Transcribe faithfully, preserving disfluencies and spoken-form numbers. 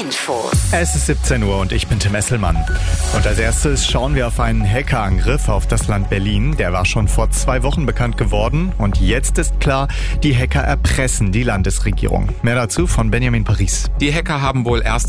Info. Es ist siebzehn Uhr und ich bin Tim Esselmann. Und als erstes schauen wir auf einen Hackerangriff auf das Land Berlin. Der war schon vor zwei Wochen bekannt geworden. Und jetzt ist klar, die Hacker erpressen die Landesregierung. Mehr dazu von Benjamin Paris. Die Hacker haben wohl erst